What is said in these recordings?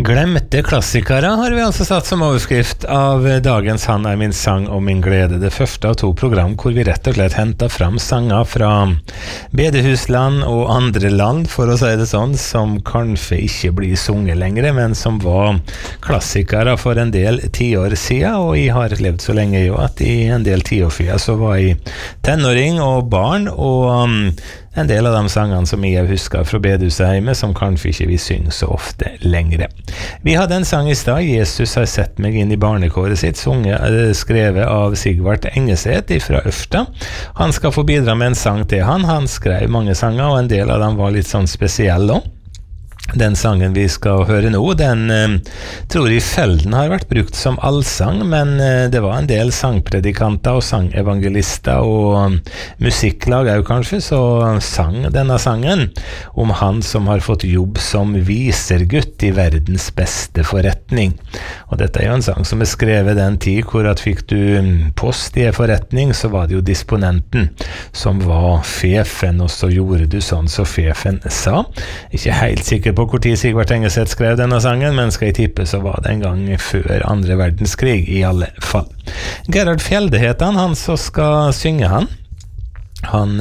Glemte klassikere har vi altså satt som overskrift av dagens Han er min sang og min glede. Det første av 2 program hvor vi rett og slett hentet fram sanger fra bedehusland og andre land, for å si det sånn, som kanskje ikke blir sunget lenger, men som var klassikere for en del tiår siden, og jeg har levd så lenge jo at i en del tiår siden så var jeg tenåring og barn, og en del av de sangene som jeg husker fra bedehuset hjemme, som kanskje ikke vi synger så ofte lengre. Vi hadde en sang i stad, Jesus har sett meg inn i barnekåret sitt, skrevet av Sigvart Engeset fra Ørsta. Han skal få bidra med en sang til han skrev mange sanger, og en del av dem var litt sånn spesielle også. Den sangen vi skal høre nå, den tror jeg sjelden har vært brukt som allsang, men det var en del sangpredikanter og sangevangelister og musikklag også kanskje, så sang denne sangen om han som har fått jobb som visergutt i verdens beste forretning. Og dette er jo en sang som er skrevet den tid hvor at fikk du post i en forretning, så var det jo disponenten som var fefen, og så gjorde du sånn så fefen sa. Ikke helt sikker på hvor tid Sigvart Engeset skrev denne sangen, men skal jeg tippe så var det en gang før andre verdenskrig i alle fall. Gerhard Fjelde heter han som skal synge han. Han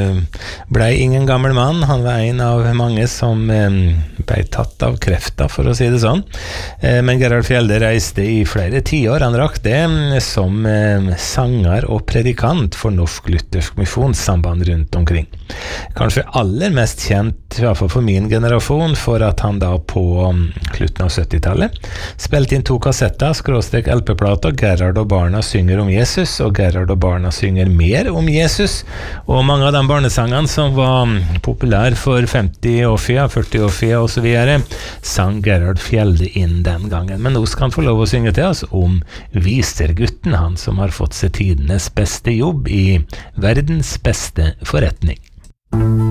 ble ingen gammel mann, han var en av mange som ble tatt av krefter, for å si det sånn. Men Gerhard Fjelde reiste i flere tiår, han rakk det som sanger og predikant for Norsk Luthersk Misjonssamband rundt omkring. Kanskje aller mest kjent, i hvert fall for min generasjon, for at han da på slutten av 70-tallet spilte inn 2 kassetter, / LP-plater, Gerhard og barna synger om Jesus, og Gerhard og barna synger mer om Jesus. Og mange av de barnesangene som var populære for 50 år siden, 40 år siden og så videre, sang Gerhard Fjelde inn den gangen. Men nå skal han få lov å synge til oss om visergutten, han som har fått seg tidenes beste jobb i verdens beste forretning.